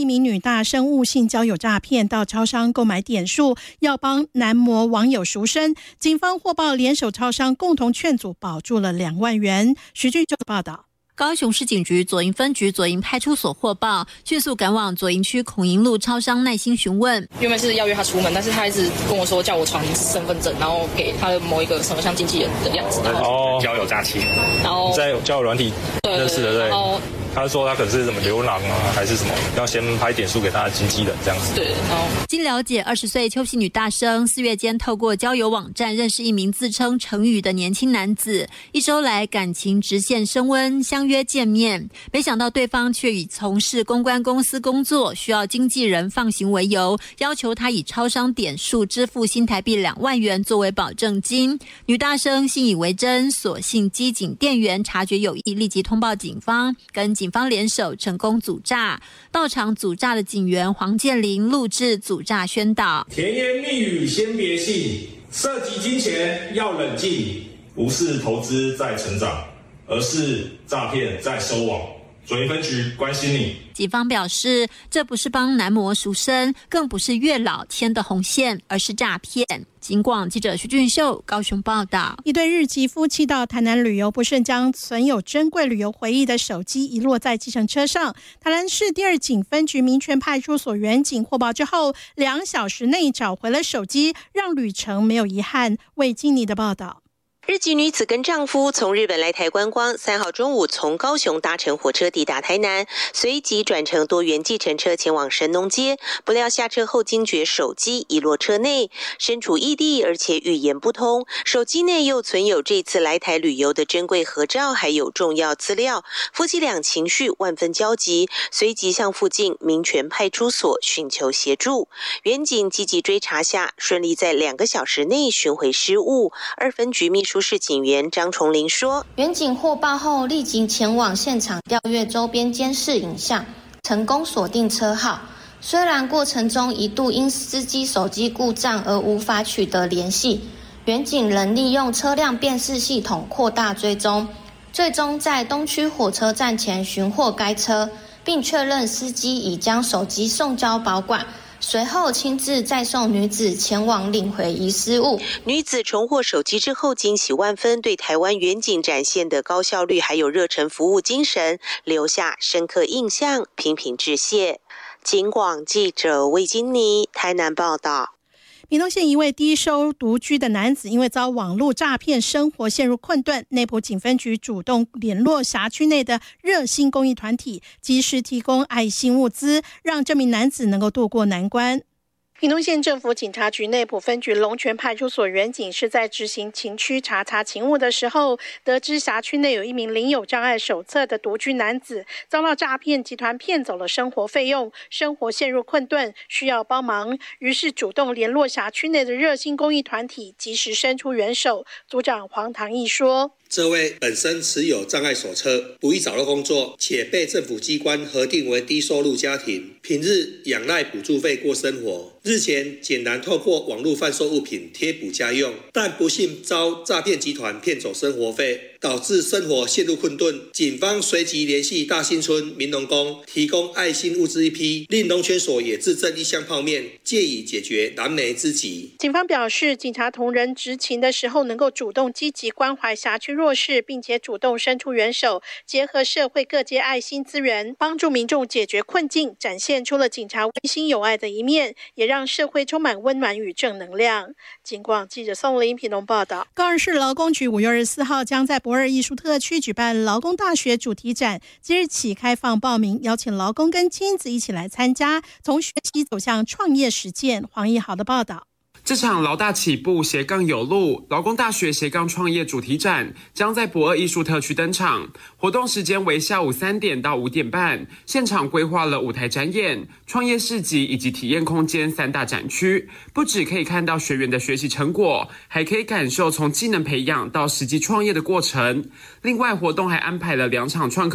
一名女大生误信交友诈骗，到超商购买点数，要帮男模网友赎身。警方获报联手超商共同劝阻，保住了2万元。徐俊就报道。 高雄市警局左营分局左营派出所获报，迅速赶往左营区孔营路超商耐心询问。 原本是要约他出门，但是他一直跟我说叫我传身份证，然后给他的某一个什么像经纪人的样子。 交友诈欺， 然后在交友软体认识的，对。 然后他说他可能是什么流浪啊，还是什么，要先拍点数给他的经纪人这样子。 对，然后经了解，20岁邱姓女大生4月间透过交友网站认识一名自称成宇的年轻男子，1周来感情直线升温，相约见面。没想到对方却以从事公关公司工作，需要经纪人放行为由，要求他以超商点数支付新台币2万元作为保证金。女大生信以为真，所幸机警店员察觉有异，立即通报警方，跟警方联手成功阻诈。到场阻诈的警员黄建林录制阻诈宣导： 甜言蜜语先别信，涉及金钱要冷静， 不是投资在成长，而是诈骗在收网。左营分局关心你。 警方表示，这不是帮男模赎身，更不是月老牵的红线，而是诈骗。警广记者徐俊秀高雄报道。 一对日籍夫妻到台南旅游，不慎将存有珍贵旅游回忆的手机遗落在计程车上。台南市第2警分局民权派出所员警获报之后，2小时内找回了手机，让旅程没有遗憾。魏经妮的报道。 日籍女子跟丈夫从日本来台观光，3号中午从高雄搭乘火车抵达台南，随即转乘多元计程车前往神农街，不料下车后惊觉手机遗落车内，身处异地而且语言不通，手机内又存有这次来台旅游的珍贵合照，还有重要资料，夫妻俩情绪万分焦急，随即向附近民权派出所寻求协助。员警积极追查下，顺利在2个小时内寻回失物。2分局秘书室警员张崇林说， 员警获报后立即前往现场调阅周边监视影像，成功锁定车号。虽然过程中一度因司机手机故障而无法取得联系，员警仍利用车辆辨识系统扩大追踪，最终在东区火车站前寻获该车，并确认司机已将手机送交保管，随后亲自再送女子前往领回遗失物。 女子重获手机之后惊喜万分，对台湾远警展现的高效率还有热忱服务精神留下深刻印象，频频致谢。警广记者魏金妮台南报道。 屏东县一位低收独居的男子，因为遭网络诈骗，生活陷入困顿。内埔警分局主动联络辖区内的热心公益团体，及时提供爱心物资，让这名男子能够渡过难关。屏东县政府警察局内埔分局龙泉派出所员警是在执行勤区查勤务的时候，得知辖区内有一名领有障碍手册的独居男子遭到诈骗集团骗走了生活费用，生活陷入困顿，需要帮忙，于是主动联络辖区内的热心公益团体，及时伸出援手。组长黄唐义说， 这位本身持有障碍手册，不易找到工作，且被政府机关核定为低收入家庭，平日仰赖补助费过生活。日前简单透过网络贩售物品贴补家用，但不幸遭诈骗集团骗走生活费，导致生活陷入困顿。警方随即联系大新村民农宫，提供爱心物资1批，令农权所也自赠1箱泡面，借以解决燃眉之急。 警方表示，警察同仁执勤的时候能够主动积极关怀辖区弱势，并且主动伸出援手，结合社会各界爱心资源，帮助民众解决困境，展现出了警察温馨有爱的一面，也让社会充满温暖与正能量。警广记者宋林屏东报道。高雄市劳工局5月24号将在駁二艺术特区举办劳工大学主题展，即日起开放报名，邀请劳工跟亲子一起来参加，从学习走向创业实践。黄义豪的报道。 这场劳大起步斜杠有路劳工大学斜杠创业主题展将在駁二艺术特区登场，活动时间为下午3点到5点半，现场规划了舞台展演、创业市集以及体验空间3大展区，不只可以看到学员的学习成果，还可以感受从技能培养到实际创业的过程。另外，活动还安排了2场创客